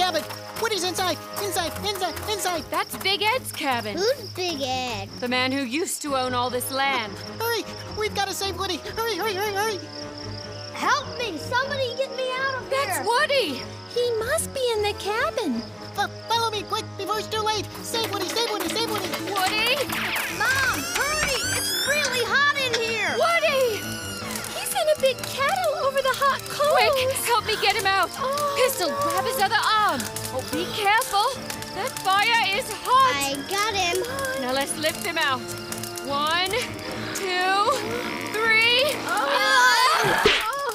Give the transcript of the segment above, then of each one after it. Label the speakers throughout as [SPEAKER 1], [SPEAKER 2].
[SPEAKER 1] cabin. Woody's inside. Inside.
[SPEAKER 2] That's Big Ed's cabin.
[SPEAKER 3] Who's Big Ed?
[SPEAKER 2] The man who used to own all this land.
[SPEAKER 1] Hurry! We've got to save Woody. Hurry!
[SPEAKER 3] Help me! Somebody get me out of here!
[SPEAKER 2] That's Woody!
[SPEAKER 3] He must be in the cabin.
[SPEAKER 1] Follow me, quick, before it's too late. Save Woody!
[SPEAKER 2] Woody!
[SPEAKER 3] Mom, hurry! It's really hot in here!
[SPEAKER 2] Woody!
[SPEAKER 3] He's in a big kettle over the hot coals.
[SPEAKER 2] Quick, help me get him out. Pistol, grab his other arm. Oh, be careful. That fire is hot.
[SPEAKER 3] I got him.
[SPEAKER 2] Now let's lift him out. 1, 2, 3.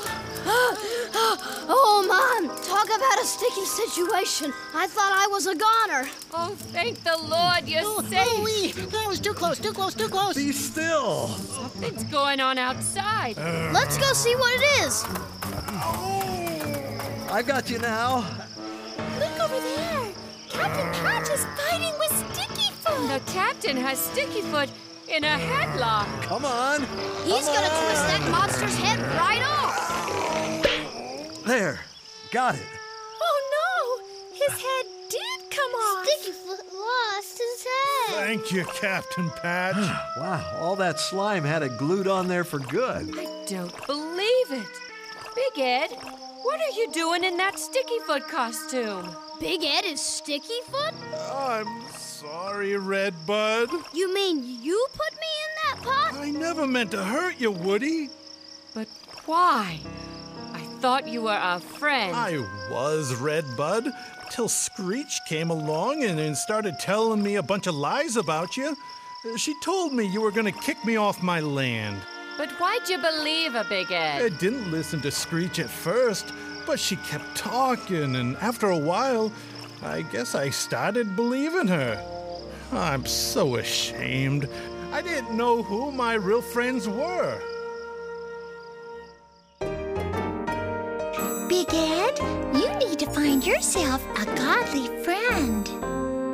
[SPEAKER 3] Oh, Mom! Talk about a sticky situation. I thought I was a goner.
[SPEAKER 2] Oh, thank the Lord you're safe.
[SPEAKER 1] That was too close.
[SPEAKER 4] Be still.
[SPEAKER 2] Something's going on outside.
[SPEAKER 3] Let's go see what it is.
[SPEAKER 4] I got you now.
[SPEAKER 3] Look over there. Captain Patch is fighting with Stickyfoot.
[SPEAKER 2] The captain has Stickyfoot in a headlock.
[SPEAKER 4] Come on.
[SPEAKER 3] He's gonna twist that monster's head right off.
[SPEAKER 4] There. Got it.
[SPEAKER 3] Oh, no. His head did come off. Stickyfoot lost his head.
[SPEAKER 5] Thank you, Captain Patch.
[SPEAKER 4] Wow, all that slime had it glued on there for good.
[SPEAKER 2] I don't believe it. Big Ed, what are you doing in that Stickyfoot costume?
[SPEAKER 3] Big Ed is Stickyfoot?
[SPEAKER 5] I'm sorry, Redbud.
[SPEAKER 3] You mean you put me in that pot?
[SPEAKER 5] I never meant to hurt you, Woody.
[SPEAKER 2] But why? I thought you were a friend.
[SPEAKER 5] I was Redbud, till Screech came along and started telling me a bunch of lies about you. She told me you were gonna kick me off my land.
[SPEAKER 2] But why'd you believe her, Big
[SPEAKER 5] I
[SPEAKER 2] Ed?
[SPEAKER 5] didn't listen to Screech at first, but she kept talking, and after a while, I guess I started believing her. I'm so ashamed. I didn't know who my real friends were.
[SPEAKER 3] Big Ed, you need to find yourself a godly friend.